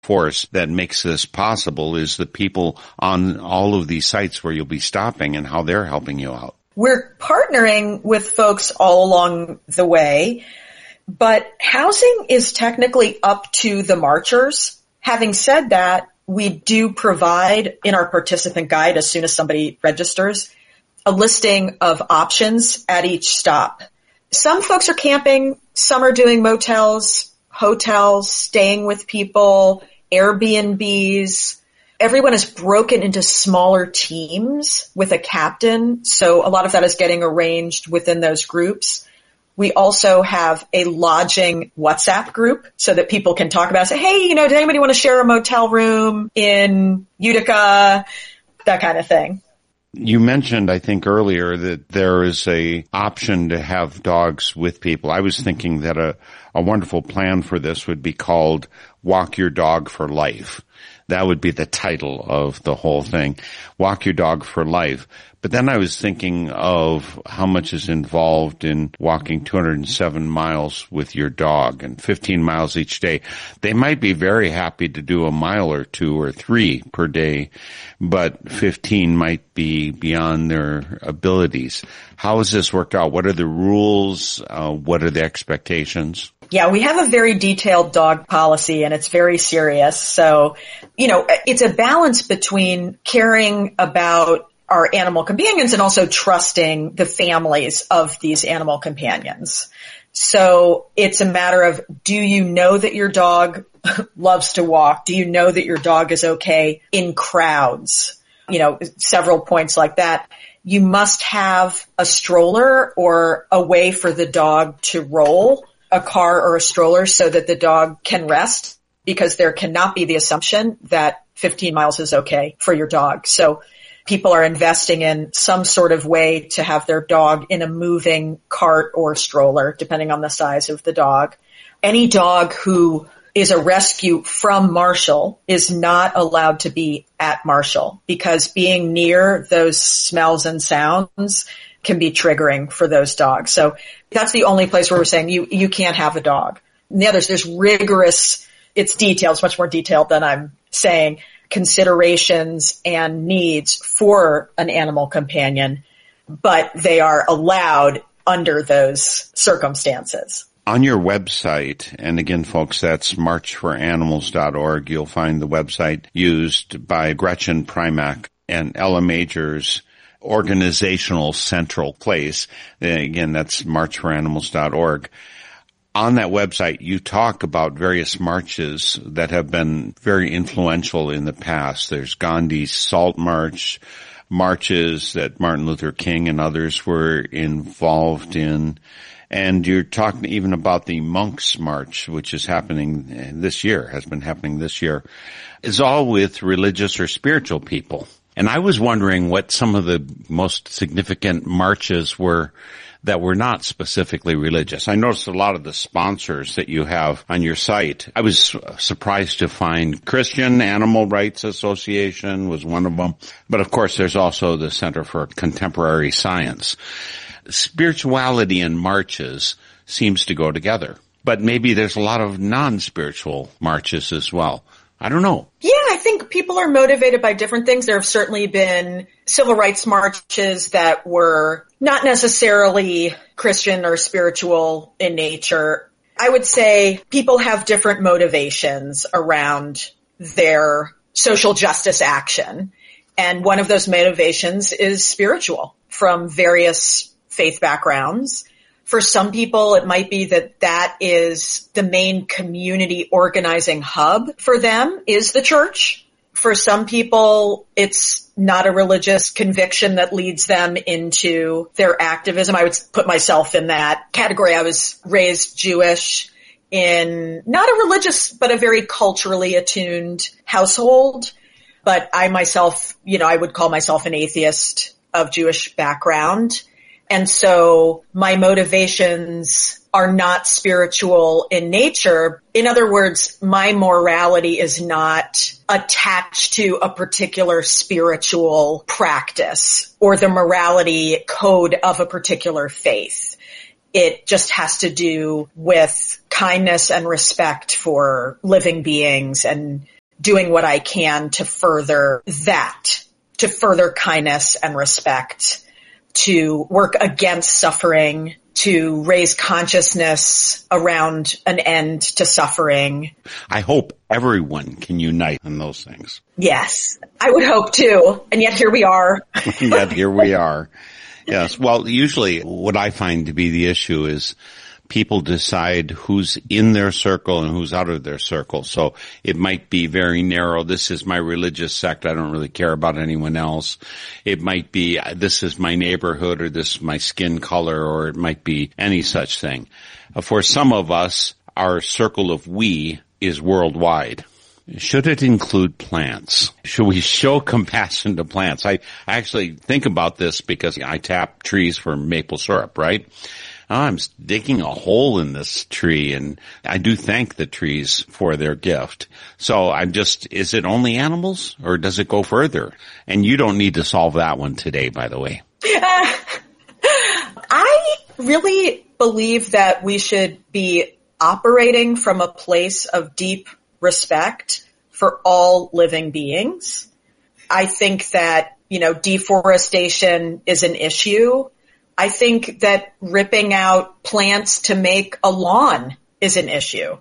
force that makes this possible is the people on all of these sites where you'll be stopping and how they're helping you out. We're partnering with folks all along the way, but housing is technically up to the marchers. Having said that, we do provide in our participant guide, as soon as somebody registers, a listing of options at each stop. Some folks are camping, some are doing motels, hotels, staying with people, Airbnbs. Everyone is broken into smaller teams with a captain, so a lot of that is getting arranged within those groups. We also have a lodging WhatsApp group so that people can talk about it. Say, hey, does anybody want to share a motel room in Utica? That kind of thing. You mentioned, I think earlier, that there is a option to have dogs with people. I was thinking that a wonderful plan for this would be called Walk Your Dog for Life. That would be the title of the whole thing. Walk Your Dog for Life. But then I was thinking of how much is involved in walking 207 miles with your dog and 15 miles each day. They might be very happy to do a mile or 2 or 3 per day, but 15 might be beyond their abilities. How has this worked out? What are the rules? What are the expectations? Yeah, we have a very detailed dog policy, and it's very serious. So, it's a balance between caring about our animal companions and also trusting the families of these animal companions. So it's a matter of, do you know that your dog loves to walk? Do you know that your dog is okay in crowds? Several points like that. You must have a stroller or a way for the dog to roll, a car or a stroller, so that the dog can rest, because there cannot be the assumption that 15 miles is okay for your dog. So people are investing in some sort of way to have their dog in a moving cart or stroller, depending on the size of the dog. Any dog who is a rescue from Marshall is not allowed to be at Marshall, because being near those smells and sounds can be triggering for those dogs. So that's the only place where we're saying you can't have a dog. And the others, there's rigorous, it's detailed, it's much more detailed than I'm saying, considerations and needs for an animal companion, but they are allowed under those circumstances. On your website, and again, folks, that's marchforanimals.org, you'll find the website used by Gretchen Primack and Ella Major's organizational central place. Again, that's marchforanimals.org. On that website, you talk about various marches that have been very influential in the past. There's Gandhi's Salt March, marches that Martin Luther King and others were involved in. And you're talking even about the Monks March, which is happening this year, has been happening this year. It's all with religious or spiritual people. And I was wondering what some of the most significant marches were that were not specifically religious. I noticed a lot of the sponsors that you have on your site. I was surprised to find Christian Animal Rights Association was one of them. But of course, there's also the Center for Contemporary Science. Spirituality and marches seems to go together. But maybe there's a lot of non-spiritual marches as well. I don't know. Yeah, I think people are motivated by different things. There have certainly been civil rights marches that were not necessarily Christian or spiritual in nature. I would say people have different motivations around their social justice action. And one of those motivations is spiritual from various faith backgrounds. For some people, it might be that is the main community organizing hub for them is the church. For some people, it's not a religious conviction that leads them into their activism. I would put myself in that category. I was raised Jewish in not a religious, but a very culturally attuned household. But I myself, I would call myself an atheist of Jewish background. And so my motivations are not spiritual in nature. In other words, my morality is not attached to a particular spiritual practice or the morality code of a particular faith. It just has to do with kindness and respect for living beings and doing what I can to further that, to further kindness and respect, to work against suffering, to raise consciousness around an end to suffering. I hope everyone can unite on those things. Yes, I would hope too. And yet here we are. Yet here we are. Yes. Well, usually what I find to be the issue is people decide who's in their circle and who's out of their circle. So it might be very narrow. This is my religious sect. I don't really care about anyone else. It might be this is my neighborhood, or this is my skin color, or it might be any such thing. For some of us, our circle of we is worldwide. Should it include plants? Should we show compassion to plants? I actually think about this because I tap trees for maple syrup, right? I'm digging a hole in this tree, and I do thank the trees for their gift. So is it only animals, or does it go further? And you don't need to solve that one today, by the way. I really believe that we should be operating from a place of deep respect for all living beings. I think that, deforestation is an issue. I think that ripping out plants to make a lawn is an issue.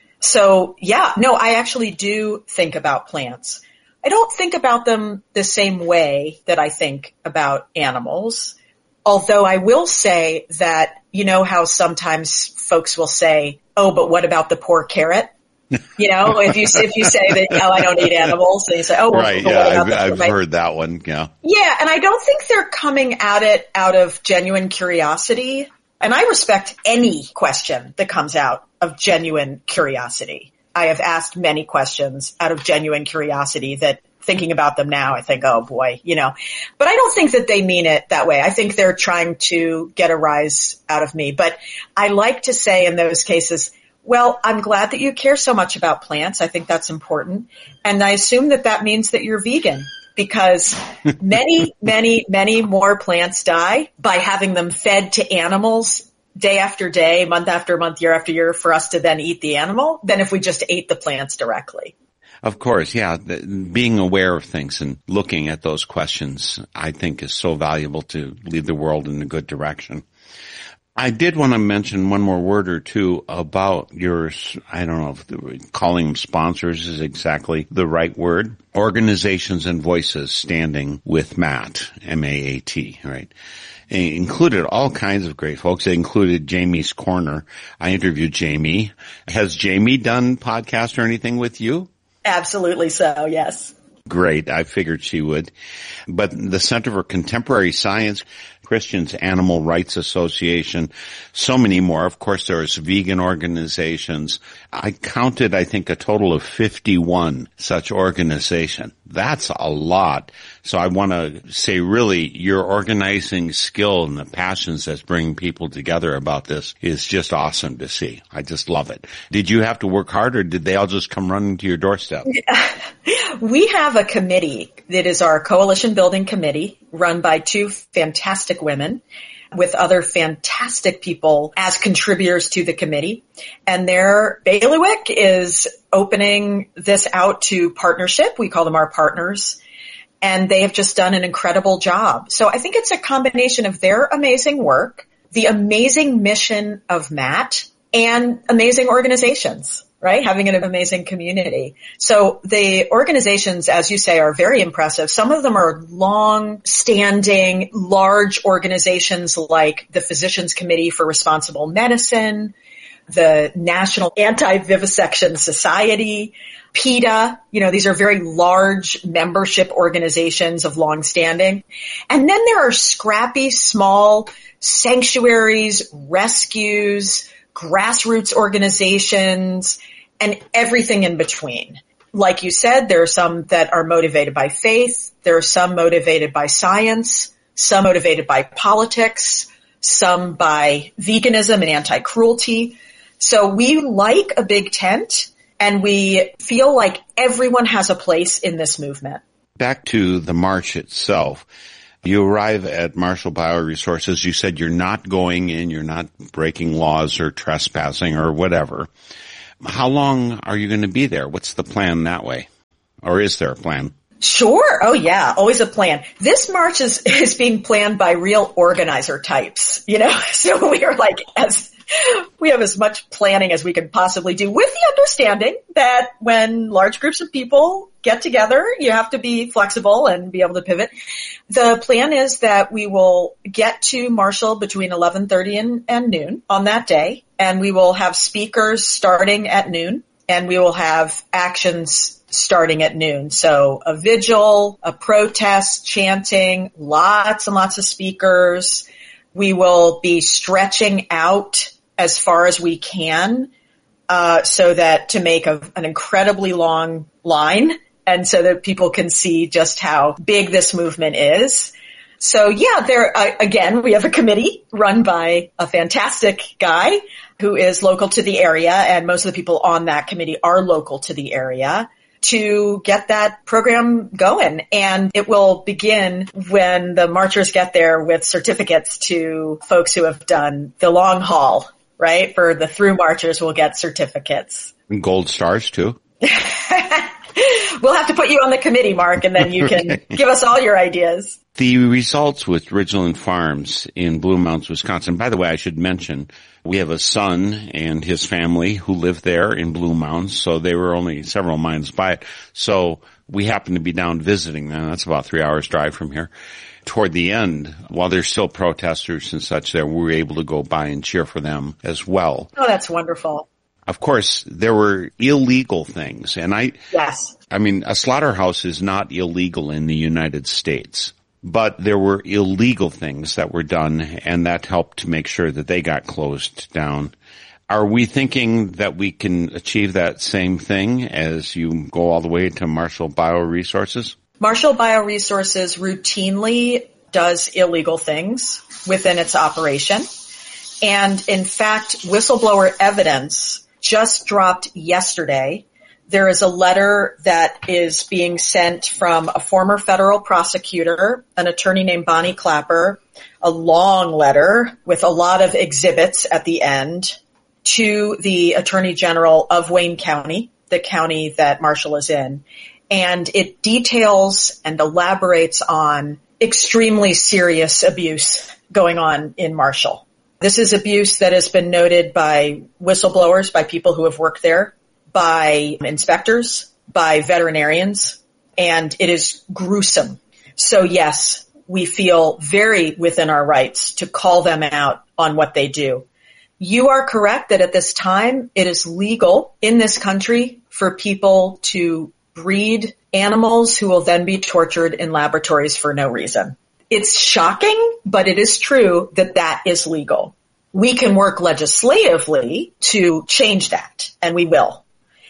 So I actually do think about plants. I don't think about them the same way that I think about animals. Although I will say that, how sometimes folks will say, oh, but what about the poor carrot? If you say that, I don't eat animals, and you say, oh, well, right, yeah, I've heard that one, yeah. Yeah, and I don't think they're coming at it out of genuine curiosity. And I respect any question that comes out of genuine curiosity. I have asked many questions out of genuine curiosity that, thinking about them now, I think, oh boy, But I don't think that they mean it that way. I think they're trying to get a rise out of me. But I like to say in those cases, well, I'm glad that you care so much about plants. I think that's important. And I assume that means that you're vegan, because many, many, many more plants die by having them fed to animals day after day, month after month, year after year, for us to then eat the animal than if we just ate the plants directly. Of course, yeah. Being aware of things and looking at those questions, I think, is so valuable to lead the world in a good direction. I did want to mention one more word or two about I don't know if calling them sponsors is exactly the right word. Organizations and Voices Standing with Matt, M-A-A-T, right? It included all kinds of great folks. It included Jamie's Corner. I interviewed Jamie. Has Jamie done podcast or anything with you? Absolutely so, yes. Great. I figured she would. But the Center for Contemporary Science, Christians Animal Rights Association, so many more. Of course, there's vegan organizations. I counted, I think, a total of 51 such organizations. That's a lot. So I want to say, really, your organizing skill and the passions that's bringing people together about this is just awesome to see. I just love it. Did you have to work hard, or did they all just come running to your doorstep? We have a committee that is our coalition building committee, run by two fantastic women with other fantastic people as contributors to the committee. And their bailiwick is opening this out to partnership. We call them our partners. And they have just done an incredible job. So I think it's a combination of their amazing work, the amazing mission of Matt, and amazing organizations, right? Having an amazing community. So the organizations, as you say, are very impressive. Some of them are long-standing, large organizations like the Physicians Committee for Responsible Medicine, the National Anti-Vivisection Society, PETA. These are very large membership organizations of long-standing. And then there are scrappy, small sanctuaries, rescues, grassroots organizations, and everything in between. Like you said, there are some that are motivated by faith. There are some motivated by science, some motivated by politics, some by veganism and anti-cruelty. So we like a big tent, and we feel like everyone has a place in this movement. Back to the march itself. You arrive at Marshall Bioresources. You said you're not going in, you're not breaking laws or trespassing or whatever. How long are you going to be there? What's the plan that way? Or is there a plan? Sure. Oh yeah, always a plan. This march is being planned by real organizer types, so we are we have as much planning as we can possibly do, with the understanding that when large groups of people get together, you have to be flexible and be able to pivot. The plan is that we will get to Marshall between 11:30 and noon on that day, and we will have speakers starting at noon, and we will have actions starting at noon. So a vigil, a protest, chanting, lots and lots of speakers. We will be stretching out as far as we can, so that to make an incredibly long line, and so that people can see just how big this movement is. So yeah, again, we have a committee run by a fantastic guy who is local to the area, and most of the people on that committee are local to the area, to get that program going. And it will begin when the marchers get there with certificates to folks who have done the long haul, right? For the through marchers, we'll get certificates. And gold stars too. We'll have to put you on the committee, Mark, and then you can give us all your ideas. The results with Ridgeland Farms in Blue Mountains, Wisconsin. By the way, I should mention, we have a son and his family who live there in Blue Mountains, so they were only several miles by it. So we happened to be down visiting them. That's about 3 hours drive from here. Toward the end, while there's still protesters and such there, we were able to go by and cheer for them as well. Oh, that's wonderful. Of course, there were illegal things, and Yes. I mean, a slaughterhouse is not illegal in the United States, but there were illegal things that were done, and that helped to make sure that they got closed down. Are we thinking that we can achieve that same thing as you go all the way to Marshall Bioresources? Marshall Bioresources routinely does illegal things within its operation. And in fact, whistleblower evidence just dropped yesterday. There is a letter that is being sent from a former federal prosecutor, an attorney named Bonnie Clapper, a long letter with a lot of exhibits at the end, to the Attorney General of Wayne County, the county that Marshall is in. And it details and elaborates on extremely serious abuse going on in Marshall. This is abuse that has been noted by whistleblowers, by people who have worked there, by inspectors, by veterinarians, and it is gruesome. So yes, we feel very within our rights to call them out on what they do. You are correct that at this time it is legal in this country for people to breed animals who will then be tortured in laboratories for no reason. It's shocking, but it is true that that is legal. We can work legislatively to change that, and we will.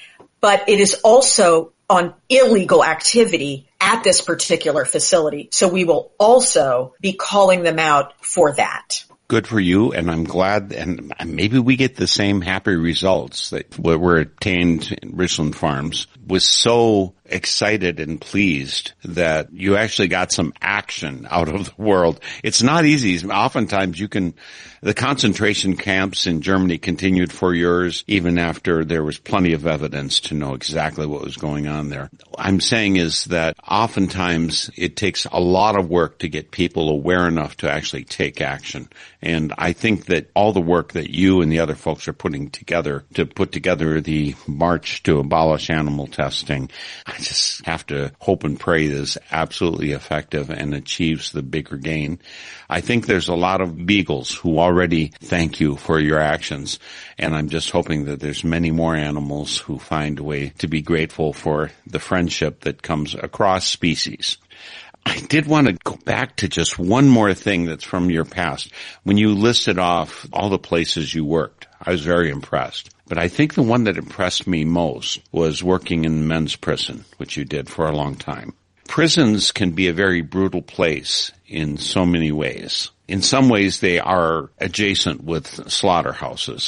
But it is also on illegal activity at this particular facility, so we will also be calling them out for that. Good for you, and I'm glad, and maybe we get the same happy results that were attained in Ridgeland Farms. Was so excited and pleased that you actually got some action out of the world. It's not easy. Oftentimes the concentration camps in Germany continued for years, even after there was plenty of evidence to know exactly what was going on there. I'm saying is that oftentimes it takes a lot of work to get people aware enough to actually take action. And I think that all the work that you and the other folks are putting together to put together the march to abolish animal testing, I just have to hope and pray that it's absolutely effective and achieves the bigger gain. I think there's a lot of beagles who already thank you for your actions, and I'm just hoping that there's many more animals who find a way to be grateful for the friendship that comes across species. I did want to go back to just one more thing that's from your past. When you listed off all the places you worked, I was very impressed. But I think the one that impressed me most was working in men's prison, which you did for a long time. Prisons can be a very brutal place in so many ways. In some ways, they are adjacent with slaughterhouses.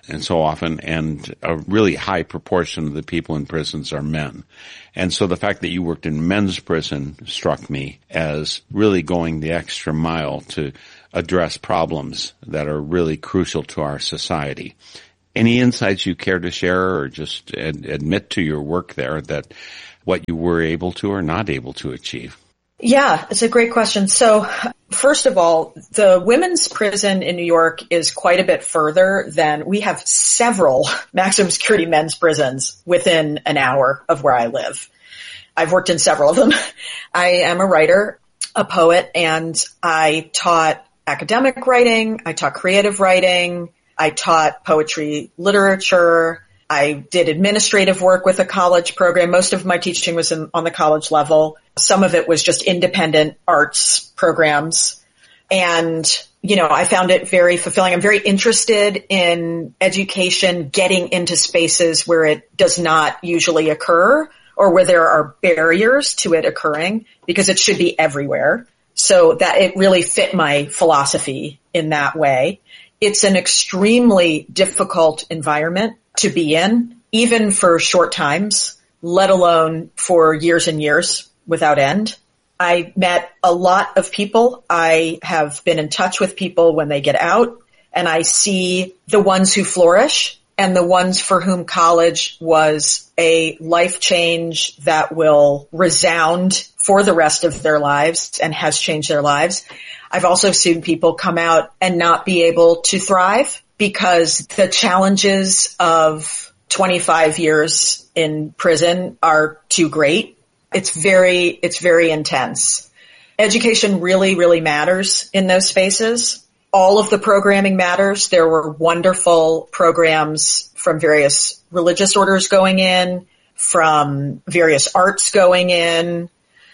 and so often, and a really high proportion of the people in prisons are men. And so the fact that you worked in men's prison struck me as really going the extra mile to address problems that are really crucial to our society. Any insights you care to share, or just admit to your work there that what you were able to or not able to achieve? Yeah, it's a great question. So first of all, the women's prison in New York is quite a bit further than we have several maximum security men's prisons within an hour of where I live. I've worked in several of them. I am a writer, a poet, and I taught academic writing. I taught creative writing. I taught poetry, literature. I did administrative work with a college program. Most of my teaching was on the college level. Some of it was just independent arts programs. And, I found it very fulfilling. I'm very interested in education getting into spaces where it does not usually occur, or where there are barriers to it occurring, because it should be everywhere. So that it really fit my philosophy in that way. It's an extremely difficult environment to be in, even for short times, let alone for years and years without end. I met a lot of people. I have been in touch with people when they get out, and I see the ones who flourish and the ones for whom college was a life change that will resound for the rest of their lives and has changed their lives. I've also seen people come out and not be able to thrive because the challenges of 25 years in prison are too great. It's very intense. Education really, really matters in those spaces. All of the programming matters. There were wonderful programs from various religious orders going in, from various arts going in,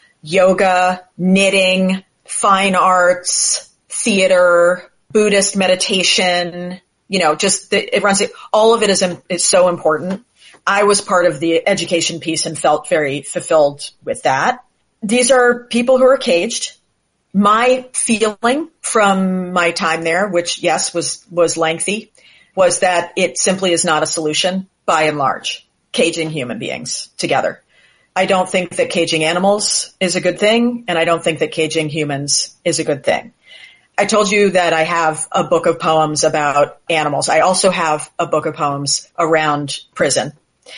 yoga, knitting, fine arts, theater, Buddhist meditation, all of it is so important. I was part of the education piece and felt very fulfilled with that. These are people who are caged. My feeling from my time there, which yes, was lengthy, was that it simply is not a solution by and large, caging human beings together. I don't think that caging animals is a good thing, and I don't think that caging humans is a good thing. I told you that I have a book of poems about animals. I also have a book of poems around prison.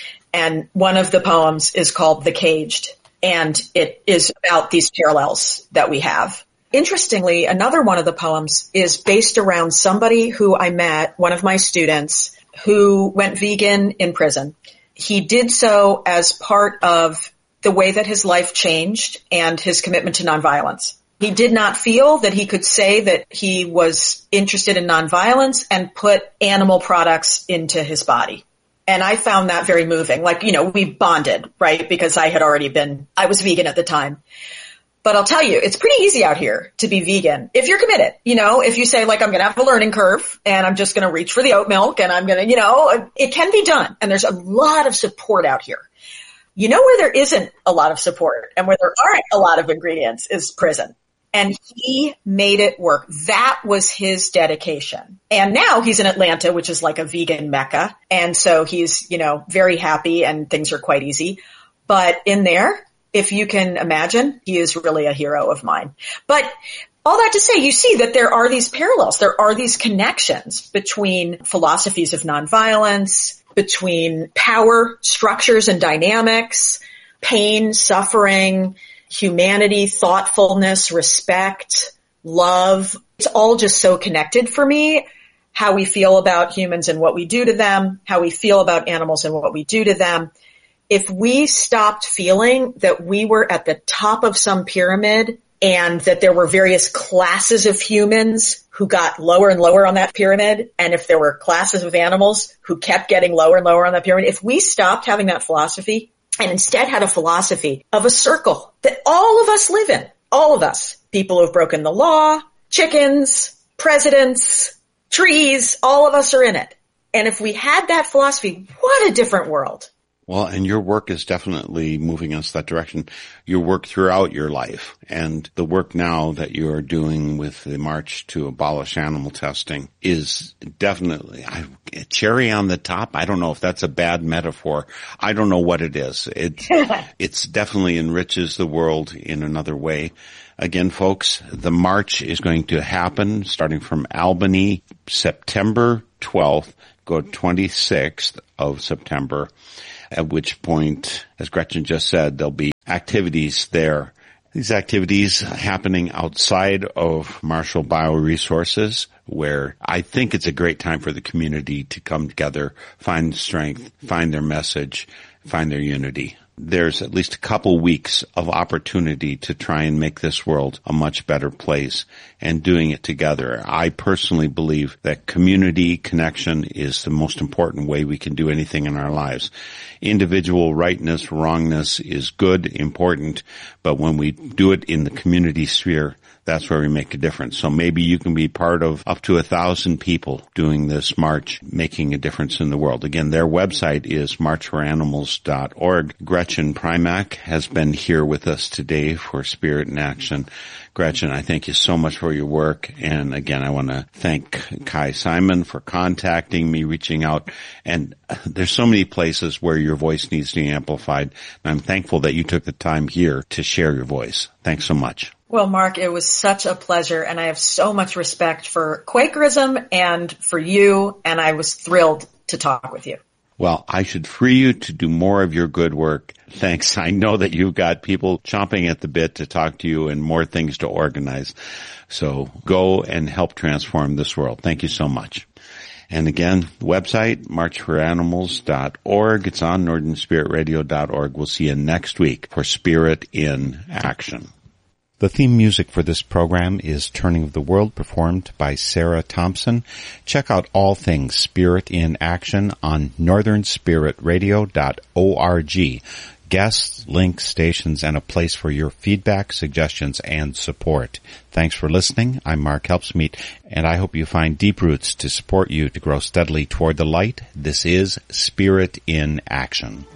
And one of the poems is called The Caged, and it is about these parallels that we have. Interestingly, another one of the poems is based around somebody who I met, one of my students, who went vegan in prison. He did so as part of the way that his life changed and his commitment to nonviolence. He did not feel that he could say that he was interested in nonviolence and put animal products into his body. And I found that very moving. We bonded, right? Because I was vegan at the time. But I'll tell you, it's pretty easy out here to be vegan if you're committed. If you say I'm going to have a learning curve and I'm just going to reach for the oat milk and I'm going to, it can be done. And there's a lot of support out here. Where there isn't a lot of support and where there aren't a lot of ingredients is prison. And he made it work. That was his dedication. And now he's in Atlanta, which is like a vegan mecca. And so he's, very happy and things are quite easy. But in there, if you can imagine, he is really a hero of mine. But all that to say, you see that there are these parallels. There are these connections between philosophies of nonviolence, between power structures and dynamics, pain, suffering, humanity, thoughtfulness, respect, love. It's all just so connected for me. How we feel about humans and what we do to them, how we feel about animals and what we do to them. If we stopped feeling that we were at the top of some pyramid and that there were various classes of humans who got lower and lower on that pyramid, and if there were classes of animals who kept getting lower and lower on that pyramid, if we stopped having that philosophy and instead had a philosophy of a circle that all of us live in, all of us, people who have broken the law, chickens, presidents, trees, all of us are in it. And if we had that philosophy, what a different world. Well, and your work is definitely moving us that direction. Your work throughout your life and the work now that you are doing with the March to Abolish Animal Testing is definitely a cherry on the top. I don't know if that's a bad metaphor. I don't know what it is. It's definitely enriches the world in another way. Again, folks, the march is going to happen starting from Albany, September 12th, go 26th of September. At which point, as Gretchen just said, there'll be activities there. These activities happening outside of Marshall Bioresources, where I think it's a great time for the community to come together, find strength, find their message, find their unity. There's at least a couple weeks of opportunity to try and make this world a much better place and doing it together. I personally believe that community connection is the most important way we can do anything in our lives. Individual rightness, wrongness is good, important, but when we do it in the community sphere, that's where we make a difference. So maybe you can be part of up to 1,000 people doing this march, making a difference in the world. Again, their website is marchforanimals.org. Gretchen Primack has been here with us today for Spirit in Action. Gretchen, I thank you so much for your work. And again, I want to thank Kai Simon for contacting me, reaching out. And there's so many places where your voice needs to be amplified. And I'm thankful that you took the time here to share your voice. Thanks so much. Well, Mark, it was such a pleasure, and I have so much respect for Quakerism and for you, and I was thrilled to talk with you. Well, I should free you to do more of your good work. Thanks. I know that you've got people chomping at the bit to talk to you and more things to organize. So go and help transform this world. Thank you so much. And again, the website, marchforanimals.org. It's on northernspiritradio.org. We'll see you next week for Spirit in Action. The theme music for this program is Turning of the World, performed by Sarah Thompson. Check out all things Spirit in Action on northernspiritradio.org. Guests, links, stations, and a place for your feedback, suggestions, and support. Thanks for listening. I'm Mark Helpsmeet, and I hope you find deep roots to support you to grow steadily toward the light. This is Spirit in Action.